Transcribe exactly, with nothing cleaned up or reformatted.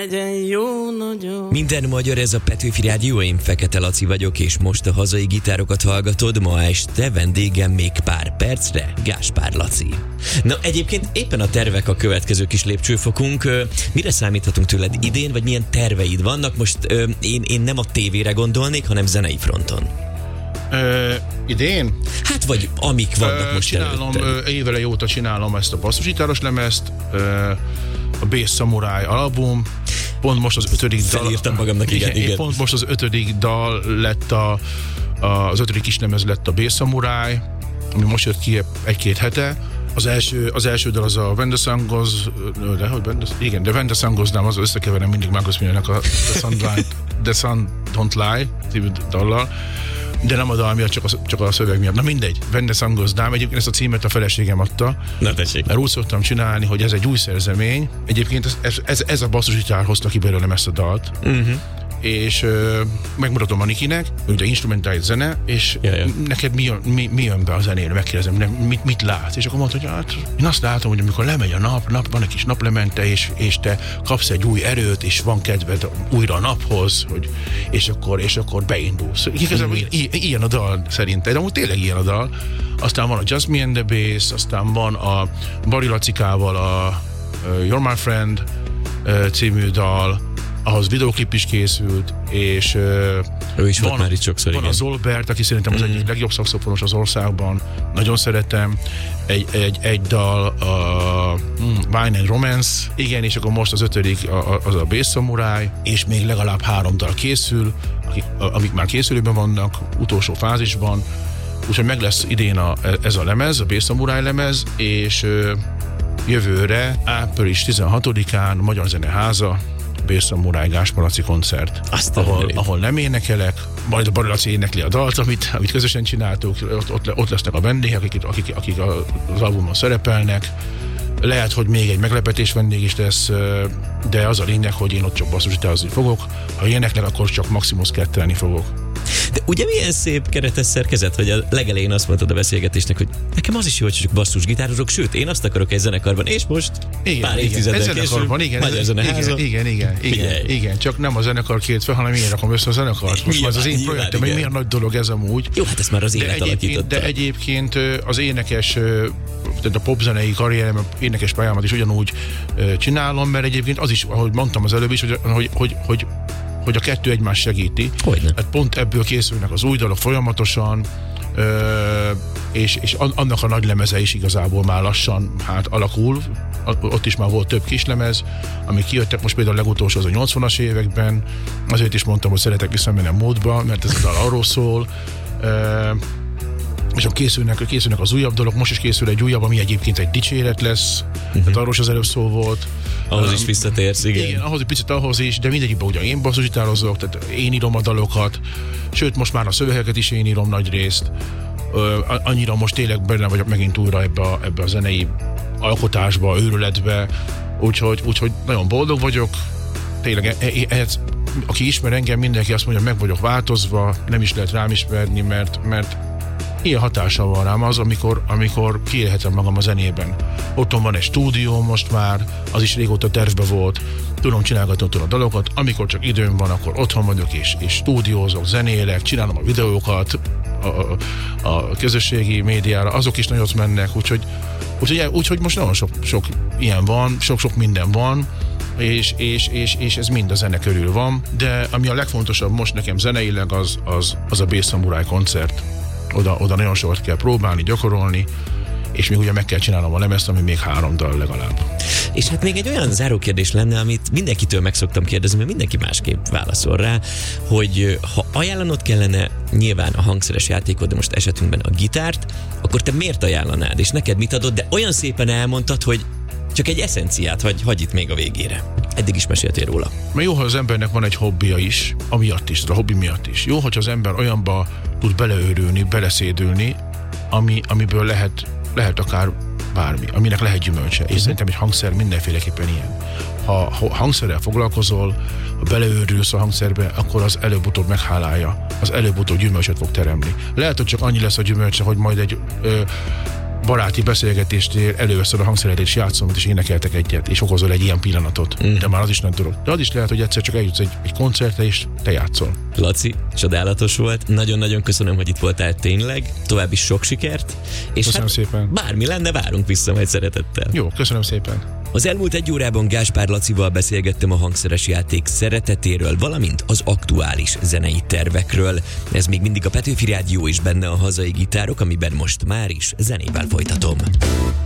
legyen jó nagyon. Minden magyar, ez a Petőfi Rádió, én Fekete Laci vagyok, és most a hazai gitárokat hallgatod. Ma este vendégem még pár percre Gáspár Laci. Na, egyébként éppen a tervek a következő kis lépcsőfokunk. Mire számíthatunk tőled idén, vagy milyen terveid vannak? Most én, én nem a tévére gondolnék, hanem zenei fronton. Ö, idén? Hát vagy amik vannak ö, most csinálom, előtted. Évele óta csinálom ezt a basszusgitáros lemezt, ö, a Bass Samurai album, pont most az ötödik dal. Felírtam magamnak, igen, igen, igen. Pont most az ötödik dal lett a, a az ötödik kislemez lett a Bass Samurai, ami most jött ki egy-két hete. Az első, az első dal az a When the Sun Goes, de hogy When the, igen, de When the Sun Goes Down, az összekeverem mindig Marcus Miller-nek a The Sun, Line, The Sun Don't Lie című dallal. De nem a dal miatt, csak a, csak a szöveg miatt. Na mindegy, When the Sun Goes Down. Egyébként ezt a címet a feleségem adta. Na tessék. Mert úgy szoktam csinálni, hogy ez egy új szerzemény. Egyébként ez, ez, ez, ez a basszusgitár hozta ki belőlem ezt a dalt. Uh-huh. És uh, megmutatom a Nikinek, ugye instrumentális zene, és ja, ja. neked mi, mi, mi jön be a zenére, megkérdezem, mit, mit látsz? És akkor mondta, hogy hát én azt látom, hogy amikor lemegy a nap, nap van egy kis naplemente, és, és te kapsz egy új erőt, és van kedved újra a naphoz, hogy, és, akkor, és akkor beindulsz. Igazából mm. i- ilyen a dal szerintem, de amúgy tényleg ilyen a dal. Aztán van a Just Me and the Bass, aztán van a Bari Lacikával a uh, You're My Friend uh, című dal, ahhoz videóklip is készült, és ő is van, volt már itt sokszor, van igen. a Zolbert, aki szerintem az mm. egyik legjobb szaxofonos az országban, nagyon szeretem, egy, egy, egy dal, a mm, Wine and Romance, igen, és akkor most az ötödik a, az a Bass Samurai, és még legalább három dal készül, akik, amik már készülőben vannak, utolsó fázisban, úgyhogy meg lesz idén a, ez a lemez, a Bass Samurai lemez, és jövőre, április tizenhatodikán Magyar Zeneháza, Bass Samurai Gáspár Laci koncert, ahol, ahol nem énekelek, majd a Bari Laci énekli a dalt, amit, amit közösen csináltuk, ott, ott, ott lesznek a vendégek, akik, akik, akik az albumon szerepelnek. Lehet, hogy még egy meglepetés vendég is lesz, de az a lényeg, hogy én ott csak basszusgitározni fogok. Ha éneklek, akkor csak maximum szkettelni fogok. De ugye milyen szép keretes szerkezet, hogy a legelején azt mondtad a beszélgetésnek, hogy nekem az is jó, hogy csak basszusgitározok, sőt, én azt akarok egy zenekarban, és most igen, pár évtizeddel később, Magyar Zeneháza. Igen, igen, igen, igen, csak nem a zenekar két fel, hanem én rakom össze a zenekart. Most nyilván, az én projektem, hogy milyen nagy dolog ez amúgy. Jó, hát ezt már az élet alakította. De egyébként az énekes, tehát a popzenei karrierem, énekes pályámat is ugyanúgy csinálom, mert egyébként az is, ahogy mondtam az előbb is, hogy, hogy, hogy, hogy hogy a kettő egymást segíti. Hogyne. Hát pont ebből készülnek az új dalok folyamatosan, ö, és, és annak a nagy lemeze is igazából már lassan hát alakul. Ott is már volt több kislemez, amik kijöttek, most például a legutolsó az a nyolcvanas években, azért is mondtam, hogy szeretek visszamenni a módba, mert ez a dal arról szól. Ö, és készülnek, készülnek az újabb dolog, most is készül egy újabb, ami egyébként egy dicséret lesz, uh-huh. tehát arról is az előbb szó volt. Ahhoz um, is visszatérsz, igen. Igen, ahhoz egy picit ahhoz is, de mindegyikben ugye én basszusgitározok, tehát én írom a dalokat, sőt most már a szövegeket is én írom nagy részt. Ö, annyira most tényleg benne vagyok megint újra ebbe a, ebbe a zenei alkotásba, őrületbe, úgyhogy, úgyhogy nagyon boldog vagyok. Tényleg ehhez, aki ismer engem, mindenki azt mondja, meg vagyok változva, nem is lehet rám ismerni, mert, mert ilyen hatással van rám az, amikor, amikor kiélhetem magam a zenében. Otthon van egy stúdió most már, az is régóta tervbe volt, tudom csinálgatni otthon a dalokat, amikor csak időm van, akkor otthon vagyok és, és stúdiózok, zenélek, csinálom a videókat a, a, a közösségi médiára, azok is nagyot mennek, úgyhogy, úgyhogy, úgyhogy most nagyon sok, sok ilyen van, sok-sok minden van, és, és, és, és ez mind a zene körül van, de ami a legfontosabb most nekem zeneileg az, az, az a Bass Samurai koncert. Oda, oda nagyon sokat kell próbálni, gyakorolni, és még ugye meg kell csinálnom a lemezt, ami még három dal legalább. És hát még egy olyan zárókérdés lenne, amit mindenkitől meg szoktam kérdezni, mert mindenki másképp válaszol rá, hogy ha ajánlanod kellene nyilván a hangszeres játékot, de most esetünkben a gitárt, akkor te miért ajánlanád, és neked mit adod, de olyan szépen elmondtad, hogy csak egy eszenciát hagy, hagy itt még a végére. Eddig is meséltél róla. Mert jó, ha az embernek van egy hobbija is, amiatt is, a hobbi miatt is. Jó, hogyha az ember olyanba tud beleőrülni, beleszédülni, ami, amiből lehet, lehet akár bármi, aminek lehet gyümölcse. És uh-huh. szerintem egy hangszer mindenféleképpen ilyen. Ha, ha hangszerrel foglalkozol, ha beleőrülsz a hangszerbe, akkor az előbb-utóbb meghálálja. Az előbb-utóbb gyümölcsöt fog teremni. Lehet, hogy csak annyi lesz a gyümölcse, hogy majd egy ö, baráti beszélgetésnél előveszed a hangszered és játszom, és énekeltek egyet, és okozol egy ilyen pillanatot. Mm. De már az is nem tudok. De az is lehet, hogy egyszer csak eljutsz egy, egy koncertre, és te játszol. Laci, csodálatos volt. Nagyon-nagyon köszönöm, hogy itt voltál tényleg. További sok sikert. És köszönöm hát szépen. Bármi lenne, várunk vissza majd szeretettel. Jó, köszönöm szépen. Az elmúlt egy órában Gáspár Lacival beszélgettem a hangszeres játék szeretetéről, valamint az aktuális zenei tervekről. Ez még mindig a Petőfi Rádió, és benne a hazai gitárok, amiben most már is zenével folytatom.